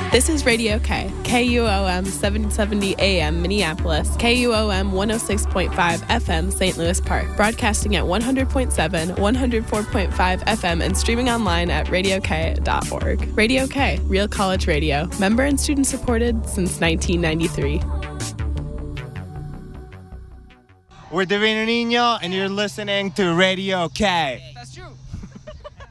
This is Radio K, KUOM 770 AM Minneapolis, KUOM 106.5 FM St. Louis Park, broadcasting at 100.7, 104.5 FM, and streaming online at radiok.org. Radio K, Real College Radio, member and student supported since 1993. We're Divino Nino, and you're listening to Radio K.